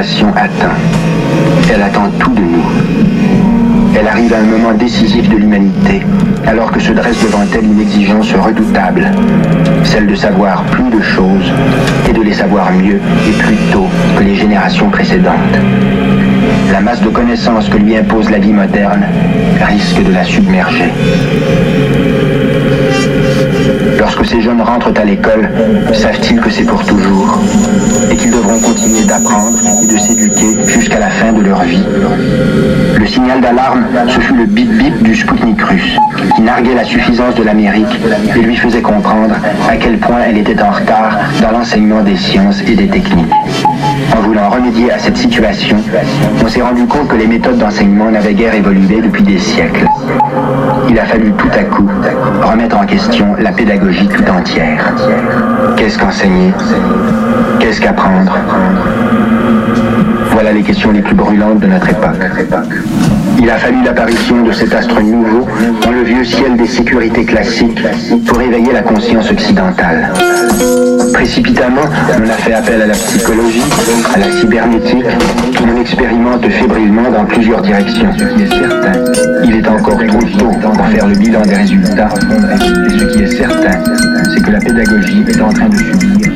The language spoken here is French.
génération attend. Elle attend tout de nous. Elle arrive à un moment décisif de l'humanité, alors que se dresse devant elle une exigence redoutable, celle de savoir plus de choses et de les savoir mieux et plus tôt que les générations précédentes. La masse de connaissances que lui impose la vie moderne risque de la submerger. Lorsque ces jeunes rentrent à l'école, savent-ils que c'est pour toujours et qu'ils devront continuer d'apprendre et de s'éduquer jusqu'à la fin de leur vie? Le signal d'alarme, ce fut le bip-bip du Spoutnik russe, qui narguait la suffisance de l'Amérique et lui faisait comprendre à quel point elle était en retard dans l'enseignement des sciences et des techniques. En voulant remédier à cette situation, on s'est rendu compte que les méthodes d'enseignement n'avaient guère évolué depuis des siècles. Il a fallu tout à coup remettre en question la pédagogie tout entière. Qu'est-ce qu'enseigner? Qu'est-ce qu'apprendre? Voilà les questions les plus brûlantes de notre époque. Il a fallu l'apparition de cet astre nouveau dans le vieux ciel des sécurités classiques pour éveiller la conscience occidentale. Précipitamment, on a fait appel à la psychologie, à la cybernétique. On expérimente fébrilement dans plusieurs directions. Ce qui est certain, il est encore trop tôt pour faire le bilan des résultats. Et ce qui est certain, c'est que la pédagogie est en train de subir